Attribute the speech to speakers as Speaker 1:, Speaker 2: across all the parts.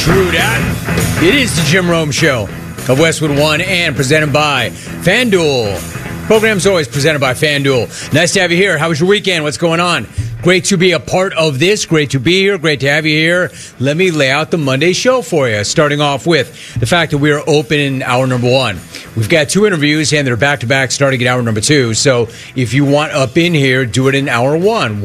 Speaker 1: True that. It is the Jim Rome Show of Westwood One and presented by FanDuel. Program's always presented by FanDuel. Nice to have you here. How was your weekend? What's going on? Great to be a part of this. Great to be here. Great to have you here. Let me lay out the Monday show for you, starting off with the fact that we are open in hour number one. We've got two interviews, and they're back-to-back starting at hour number two. So if you want up in here, do it in hour one,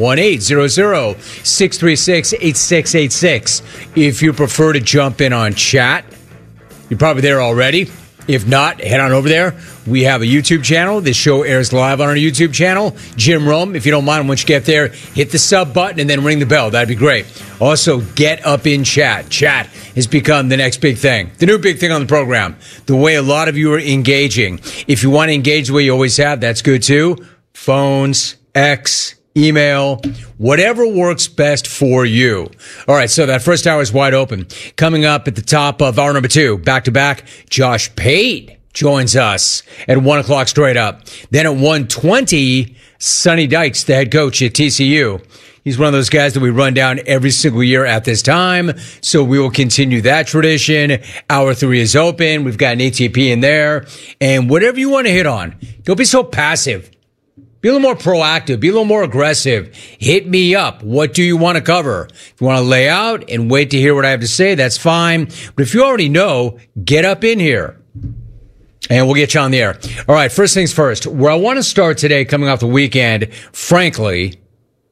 Speaker 1: 1-800-636-8686. If you prefer to jump in on chat, you're probably there already. If not, head on over there. We have a YouTube channel. This show airs live on our YouTube channel. Jim Rome, if you don't mind, once you get there, hit the sub button and then ring the bell. That'd be great. Also, get up in chat. Chat has become the next big thing. The new big thing on the program. The way a lot of you are engaging. If you want to engage the way you always have, that's good too. Phones, X, email, whatever works best for you. All right, so that first hour is wide open. Coming up at the top of hour number two, back-to-back, Josh Pate joins us at 1 o'clock straight up. Then at 1:20, Sonny Dykes, the head coach at TCU. He's one of those guys that we run down every single year at this time, so we will continue that tradition. Hour three is open. We've got an ATP in there. And whatever you want to hit on, don't be so passive. Be a little more proactive. Be a little more aggressive. Hit me up. What do you want to cover? If you want to lay out and wait to hear what I have to say, that's fine. But if you already know, get up in here. And we'll get you on the air. All right, first things first. Where I want to start today, coming off the weekend, frankly,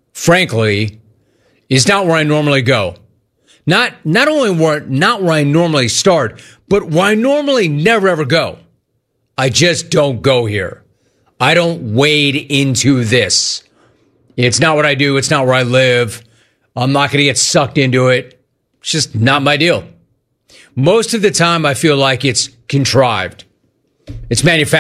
Speaker 1: is not where I normally go. Not only not where I normally start, but where I normally never ever go. I just don't go here. I don't wade into this. It's not what I do. It's not where I live. I'm not going to get sucked into it. It's just not my deal. Most of the time, I feel like it's contrived. It's manufactured.